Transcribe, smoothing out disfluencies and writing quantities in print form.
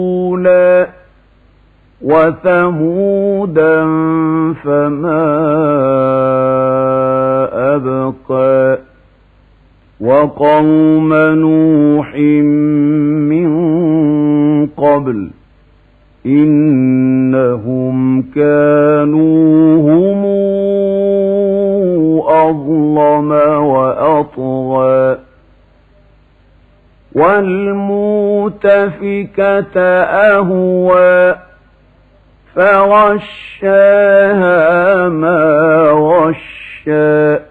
وثمودا فما أبقى وقوم نوح من قبل إنهم كانوا هم أظلم وأطغى والمؤتفكة أهوى فغشاها ما غشى